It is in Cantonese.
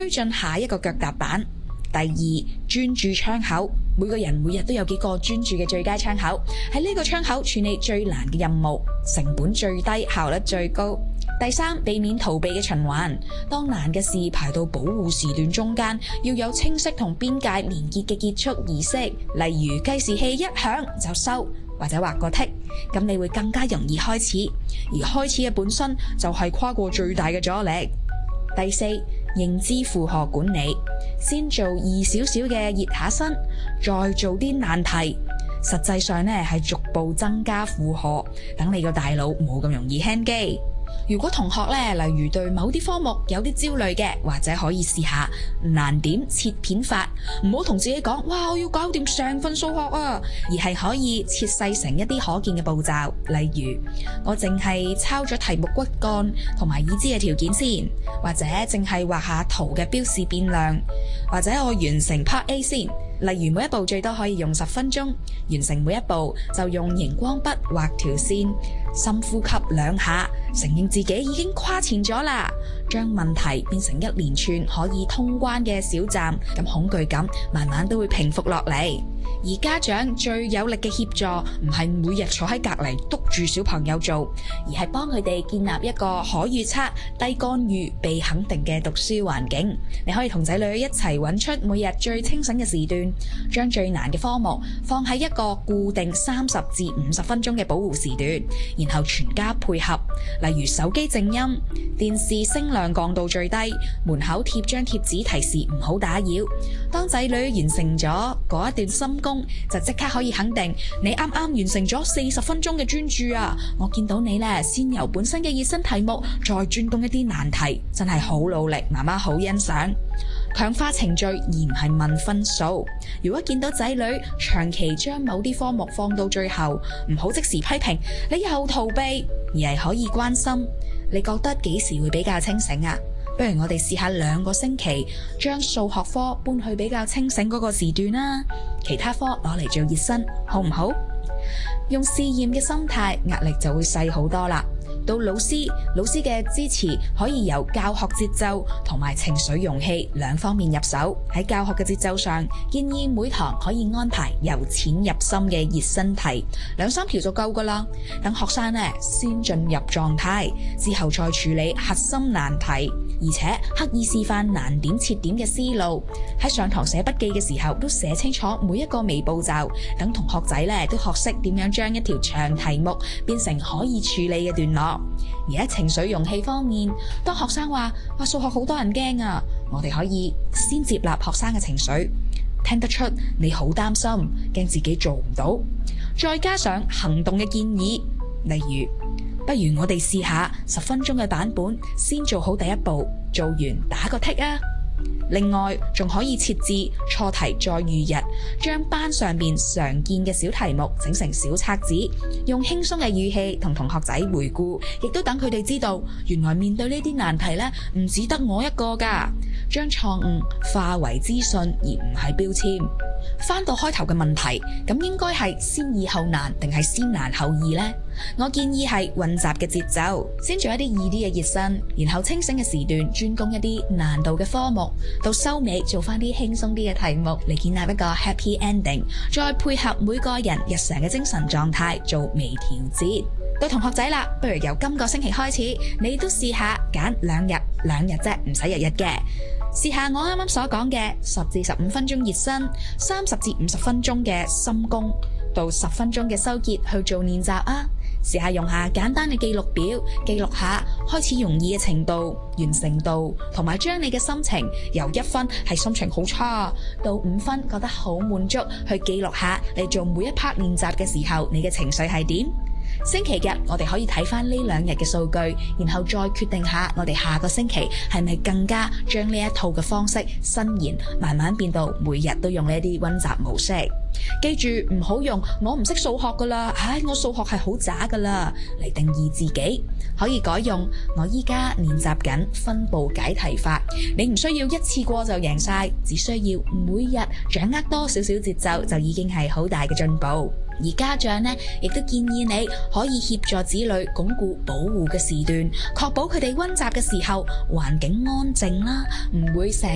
推進下一個腳踏板。第二，專注窗口，每個人每日都有幾個專注嘅最佳窗口，喺呢個窗口處理最難嘅任務，成本最低，效率最高。第三，避免逃避嘅循環，當難嘅事排到保護時段中間，要有清晰同邊界連結嘅結束儀式，例如計時器一響就收，或者畫個剔，咁你會更加容易開始，而開始嘅本身就係跨過最大嘅阻力。第四，認知負荷管理，先做易少少嘅熱下身，再做啲難題，實際上呢係逐步增加負荷，等你個大腦冇咁容易輕機。如果同學呢，例如對某啲科目有啲焦慮嘅，或者可以試下難點切片法，唔好同自己講，哇，我要搞掂成份數學啊，而係可以切細成一啲可見嘅步驟，例如我淨係抄咗題目骨幹同埋已知嘅條件先，或者淨係畫下圖嘅標示變量，或者我完成 Part A 先。例如每一步最多可以用10分鐘，完成每一步就用熒光筆畫條線，深呼吸2下，承認自己已經跨前咗啦，將問題變成一連串可以通關嘅小站，咁恐懼感慢慢都會平復落嚟。而家長最有力嘅協助，唔係每日坐喺隔籬督住小朋友做，而係幫佢哋建立一個可預測、低干預、被肯定嘅讀書環境。你可以同仔女一齊揾出每日最清醒嘅時段，將最難嘅科目放喺一個固定30至50分鐘嘅保護時段，然後全家配合，例如手機靜音、電視聲量降到最低，門口貼張貼紙提示唔好打擾。當仔女完成咗嗰一段心功，就即刻可以肯定你啱啱完成咗40分鐘嘅專注啊！我見到你呢，先由本身嘅熱身題目，再轉動一啲難題，真係好努力，媽媽好欣賞。強化程序而唔係問分數。如果見到仔女長期將某啲科目放到最後，唔好即時批評你又逃避，而係可以關心你覺得幾時會比較清醒啊？不如我哋試下2個星期，將數學科搬去比較清醒嗰個時段啦，其他科攞嚟做熱身，好唔好？用試驗嘅心態，壓力就會細好多啦。到老師嘅支持可以由教學節奏同埋情緒容器2方面入手。喺教學嘅節奏上，建議每堂可以安排由淺入深嘅熱身題，2-3條就夠噶啦。等學生先進入狀態，之後再處理核心難題，而且刻意示範難點切點嘅思路。喺上堂寫筆記嘅時候，都寫清楚每一個微步驟，等同學仔都學識點樣將一條長題目變成可以處理嘅段落。而喺情緒容器方面，當學生話數學好多人驚啊，我哋可以先接納學生嘅情緒，聽得出你好擔心，驚自己做唔到，再加上行動嘅建議，例如不如我哋試下10分鐘嘅版本，先做好第一步，做完打個剔啊。另外仲可以設置錯題再預日，將班上邊常見嘅小題目整成小冊子，用輕鬆嘅語氣同同學仔回顧，亦都等佢哋知道原來面對呢啲難題唔只得我一個㗎。將錯誤化為資訊而唔係標籤。翻到開頭嘅問題，咁應該係先易後難定係先難後易呢？我建議係混雜嘅節奏，先做一啲易啲嘅熱身，然後清醒嘅時段專攻一啲難度嘅科目，到收尾做翻啲輕鬆啲嘅題目嚟建立一個 happy ending， 再配合每個人日常嘅精神狀態做微調節。到同學仔啦，不如由今個星期開始，你都試下揀2日啫，唔使日日嘅。試下我啱啱所講嘅10至15分鐘熱身，30至50分鐘嘅深功，到10分鐘嘅收結去做練習啊！試下用下簡單嘅記錄表，記錄下開始容易嘅程度、完成度，同埋將你嘅心情由1分係心情好差，到5分覺得好滿足，去記錄下你做每一 part 練習嘅時候，你嘅情緒係點？星期日我哋可以睇翻呢2日嘅數據，然後再決定下我哋下個星期係咪更加將呢一套嘅方式伸延，慢慢變到每日都用呢啲溫習模式。記住唔好用我唔識數學噶啦，我數學係好渣噶啦嚟定義自己，可以改用我依家練習緊分步解題法。你唔需要一次過就贏晒，只需要每日掌握多少少節奏，就已經係好大嘅進步。而家長亦都建議你可以協助子女鞏固保護嘅時段，確保佢哋溫習嘅時候環境安靜啦，唔會成